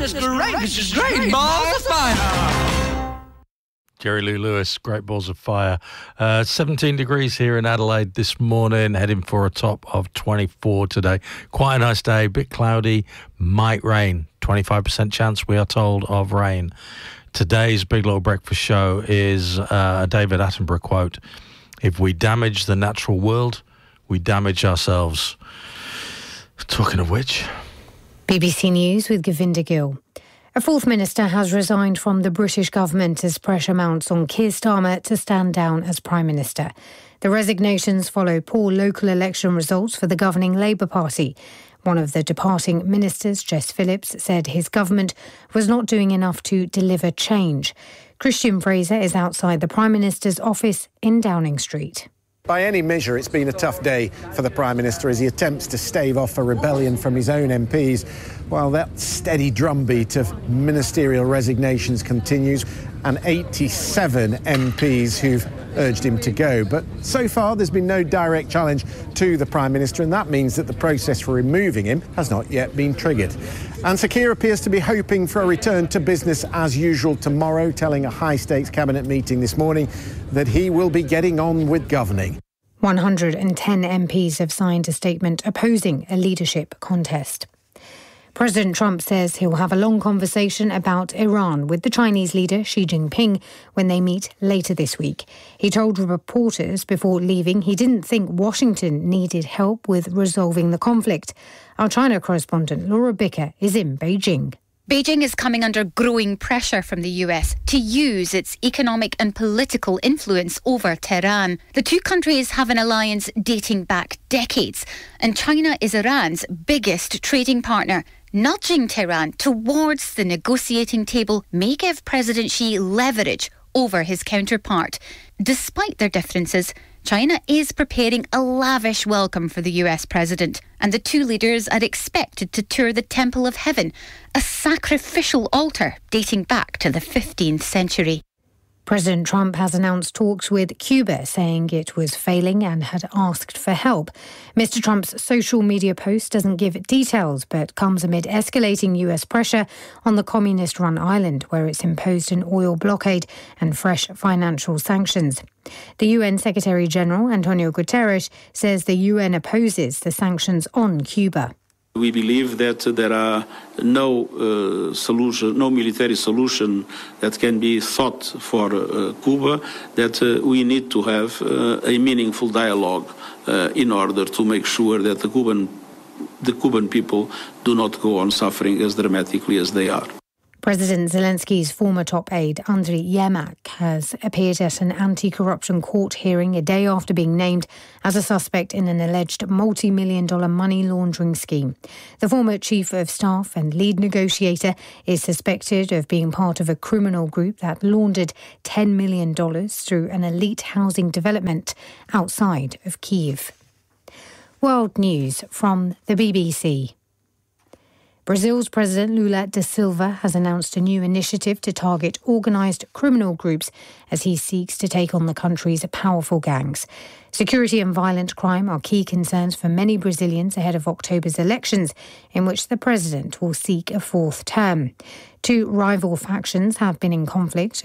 goodness, great. This is great. Balls of fire. Jerry Lee Lewis, Great Balls of Fire. 17 degrees here in Adelaide this morning, heading for a top of 24 today. Quite a nice day, bit cloudy, might rain. 25% chance, we are told, of rain. Today's Big Little Breakfast Show is a David Attenborough quote. If we damage the natural world, we damage ourselves. Talking of which... BBC News with Govinda Gill. A fourth minister has resigned from the British government as pressure mounts on Keir Starmer to stand down as Prime Minister. The resignations follow poor local election results for the governing Labour Party. One of the departing ministers, Jess Phillips, said his government was not doing enough to deliver change. Christian Fraser is outside the Prime Minister's office in Downing Street. By any measure, it's been a tough day for the Prime Minister as he attempts to stave off a rebellion from his own MPs, while that steady drumbeat of ministerial resignations continues, and 87 MPs who've urged him to go. But so far, there's been no direct challenge to the Prime Minister, and that means that the process for removing him has not yet been triggered. And Sir Keir appears to be hoping for a return to business as usual tomorrow, telling a high-stakes cabinet meeting this morning that he will be getting on with governing. 110 MPs have signed a statement opposing a leadership contest. President Trump says he'll have a long conversation about Iran with the Chinese leader Xi Jinping when they meet later this week. He told reporters before leaving he didn't think Washington needed help with resolving the conflict. Our China correspondent Laura Bicker is in Beijing. Beijing is coming under growing pressure from the US to use its economic and political influence over Tehran. The two countries have an alliance dating back decades, and China is Iran's biggest trading partner. Nudging Tehran towards the negotiating table may give President Xi leverage over his counterpart. Despite their differences, China is preparing a lavish welcome for the US president, and the two leaders are expected to tour the Temple of Heaven, a sacrificial altar dating back to the 15th century. President Trump has announced talks with Cuba, saying it was failing and had asked for help. Mr. Trump's social media post doesn't give details, but comes amid escalating US pressure on the communist-run island, where it's imposed an oil blockade and fresh financial sanctions. The UN Secretary-General, Antonio Guterres, says the UN opposes the sanctions on Cuba. We believe that there are no military solution that can be sought for Cuba, that we need to have a meaningful dialogue in order to make sure that the Cuban people do not go on suffering as dramatically as they are. President Zelensky's former top aide, Andriy Yermak, has appeared at an anti-corruption court hearing a day after being named as a suspect in an alleged multi-million-dollar money laundering scheme. The former chief of staff and lead negotiator is suspected of being part of a criminal group that laundered $10 million through an elite housing development outside of Kyiv. World news from the BBC. Brazil's President Lula da Silva has announced a new initiative to target organised criminal groups as he seeks to take on the country's powerful gangs. Security and violent crime are key concerns for many Brazilians ahead of October's elections, in which the president will seek a fourth term. Two rival factions have been in conflict